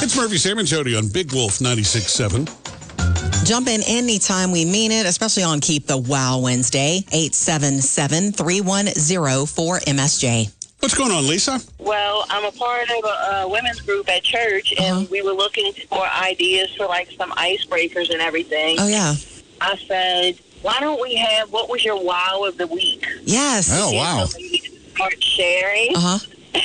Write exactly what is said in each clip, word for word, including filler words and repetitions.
It's Murphy, Sam, and Jody on Big Wolf ninety-six point seven. Jump in anytime we mean it, especially on Keep the Wow Wednesday, eight seven seven, three one zero, four M S J. What's going on, Lisa? Well, I'm a part of a, a women's group at church, and Uh-huh. we were looking for ideas for, like, some icebreakers and everything. Oh, yeah. I said, why don't we have, what was your wow of the week? Yes. Oh, wow. And so we start sharing, Uh-huh.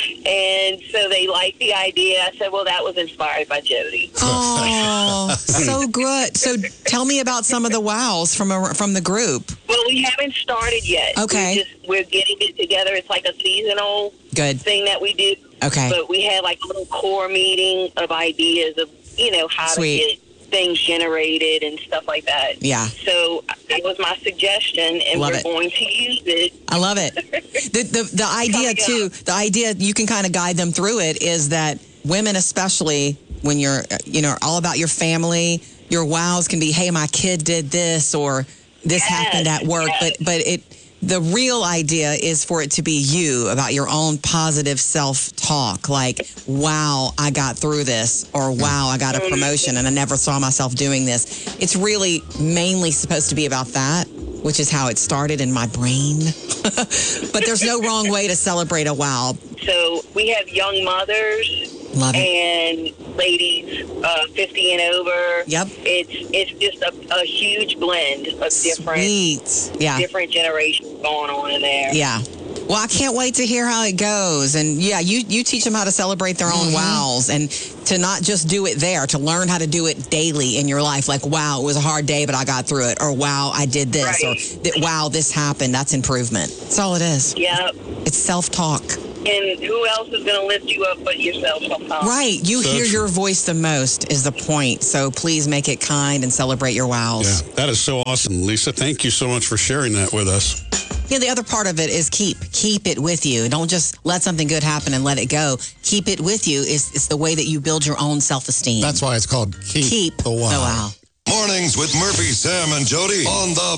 and so they liked the idea. I said, well, that was inspired by Jody. Oh, so good. So tell me about some of the wows from a, from the group. Well, we haven't started yet. Okay. We're, just, we're getting it together. It's like a seasonal Good. thing that we do. Okay. But we had like a little core meeting of ideas of, you know, how Sweet. to get things generated and stuff like that. Yeah. So that was my suggestion, and Love we're it. going to use it. I love it. The the, the idea, too, the idea, you can kind of guide them through it, is that women especially, when you're, you know, all about your family, your wows can be, hey, my kid did this, or this Yes, happened at work. yes. But but it the real idea is for it to be you, about your own positive self-talk. Like, wow, I got through this, or wow, I got a promotion and I never saw myself doing this. It's really mainly supposed to be about that, which is how it started in my brain. But there's no wrong way to celebrate a wow. So we have young mothers Love it. and ladies uh, fifty and over. Yep. It's it's just a, a huge blend of different Sweet. Yeah. different generations going on in there. Yeah. Well, I can't wait to hear how it goes. And yeah, you, you teach them how to celebrate their own wows, and to not just do it there, to learn how to do it daily in your life. Like, wow, it was a hard day, but I got through it. Or wow, I did this. Right. Or th- wow, this happened. That's improvement. That's all it is. Yep. It's self-talk. And who else is going to lift you up but yourself sometimes? Right. You So hear true. your voice the most is the point. So please make it kind and celebrate your wows. Yeah, that is so awesome, Lisa. Thank you so much for sharing that with us. Yeah, the other part of it is keep. Keep it with you. Don't just let something good happen and let it go. Keep it with you is, is the way that you build your own self-esteem. That's why it's called Keep, Keep the Wow. the wow. Mornings with Murphy, Sam, and Jody on the